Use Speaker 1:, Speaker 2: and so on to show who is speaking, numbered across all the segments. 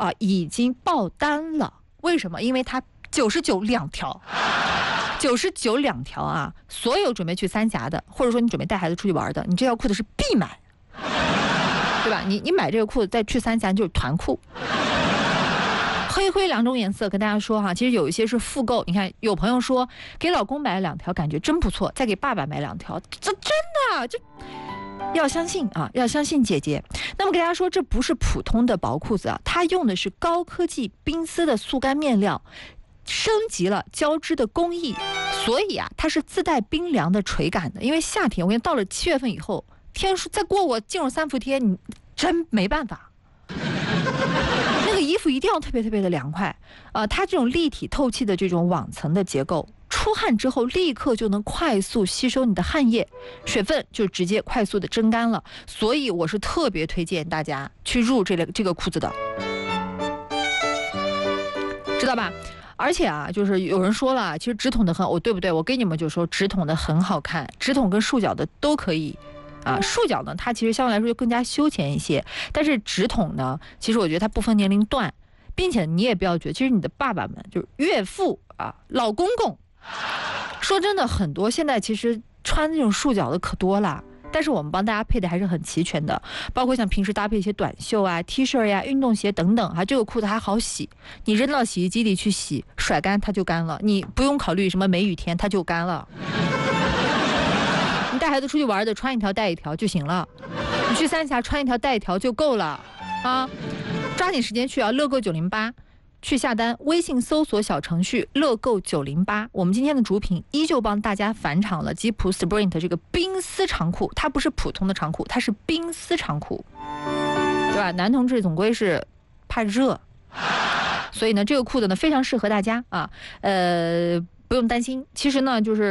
Speaker 1: 啊已经爆单了。为什么？因为它99两条，99两条啊！所有准备去三峡的，或者说你准备带孩子出去玩的，你这条裤子是必买，对吧？你买这个裤子再去三峡就是团裤。黑灰两种颜色跟大家说哈，其实有一些是复购。你看，有朋友说给老公买了2条，感觉真不错，再给爸爸买2条，这真的这要相信啊，要相信姐姐。那么跟大家说，这不是普通的薄裤子啊，它用的是高科技冰丝的速干面料，升级了交织的工艺，所以啊，它是自带冰凉的垂感的。因为夏天，我跟你到了7月份以后，天数再过我进入3伏天，你真没办法。那个衣服一定要特别特别的凉快，它这种立体透气的这种网层的结构，出汗之后立刻就能快速吸收你的汗液，水分就直接快速的蒸干了。所以我是特别推荐大家去入这个裤子的，知道吧？而且啊，就是有人说了，其实直筒的很，对不对？我跟你们就说，直筒的很好看，直筒跟束脚的都可以。束脚呢，它其实相对来说就更加休闲一些，但是直筒呢，其实我觉得它不分年龄段，并且你也不要觉得，其实你的爸爸们就是岳父啊、老公公，说真的，很多现在其实穿那种束脚的可多了，但是我们帮大家配的还是很齐全的，包括像平时搭配一些短袖啊、T 恤呀、运动鞋等等，这个裤子还好洗，你扔到洗衣机里去洗，甩干它就干了，你不用考虑什么梅雨天，它就干了。你带孩子出去玩的，穿一条带一条就行了。你去三峡穿一条带一条就够了啊！抓紧时间去啊！乐购908去下单，微信搜索小程序乐购908。我们今天的主品依旧帮大家返场了吉普 Sprint 这个冰丝长裤，它不是普通的长裤，它是冰丝长裤，对吧？男同志总归是怕热，所以呢，这个裤子呢非常适合大家啊。不用担心，其实呢就是。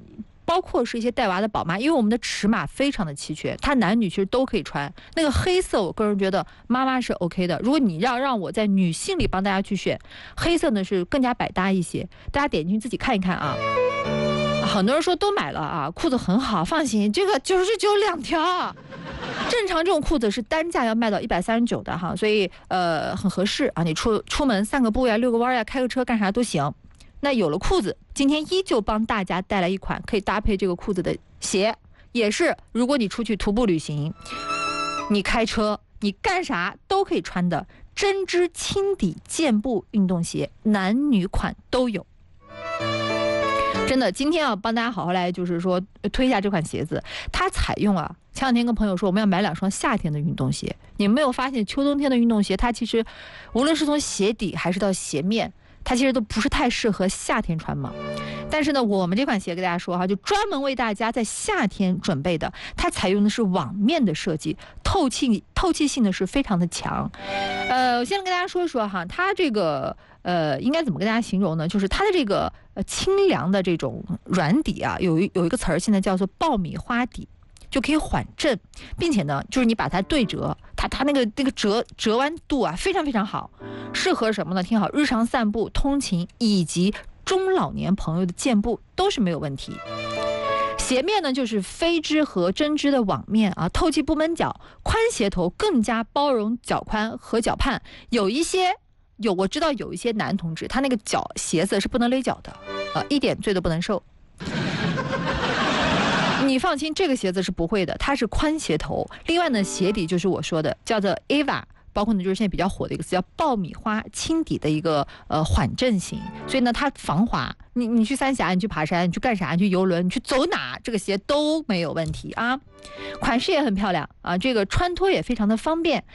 Speaker 1: 包括是一些带娃的宝妈，因为我们的尺码非常的齐全，它男女其实都可以穿。那个黑色，我个人觉得妈妈是 OK 的。如果你让我在女性里帮大家去选，黑色呢是更加百搭一些。大家点进去自己看一看啊。很多人说都买了啊，裤子很好，放心，这个99两条，正常这种裤子是单价要卖到139的哈，所以很合适啊。你出门散个步呀、遛个弯呀、开个车干啥都行。那有了裤子，今天依旧帮大家带来一款可以搭配这个裤子的鞋，也是如果你出去徒步旅行，你开车，你干啥都可以穿的针织轻底健步运动鞋，男女款都有。真的，今天要帮大家好好来，就是说推一下这款鞋子，它采用前两天跟朋友说我们要买2双夏天的运动鞋，你们没有发现秋冬天的运动鞋，它其实无论是从鞋底还是到鞋面，它其实都不是太适合夏天穿嘛。但是呢，我们这款鞋给大家说就专门为大家在夏天准备的，它采用的是网面的设计，透气性呢是非常的强。我先跟大家说一说它这个应该怎么跟大家形容呢？就是它的这个清凉的这种软底有一个词儿，现在叫做爆米花底，就可以缓震，并且呢，就是你把它对折，它那个折弯度非常非常好，适合什么呢？听好，日常散步、通勤以及中老年朋友的健步都是没有问题。鞋面呢就是飞织和针织的网面透气不闷脚，宽鞋头更加包容脚宽和脚畔。我知道有一些男同志，他那个鞋子是不能勒脚的，一点罪都不能受。你放心，这个鞋子是不会的，它是宽鞋头。另外呢，鞋底就是我说的叫做 Ava， 包括呢就是现在比较火的一个词叫爆米花轻底的一个缓震型，所以呢它防滑。你去三峡，你去爬山，你去干啥？你去游轮，你去走哪，这个鞋都没有问题啊。款式也很漂亮这个穿脱也非常的方便。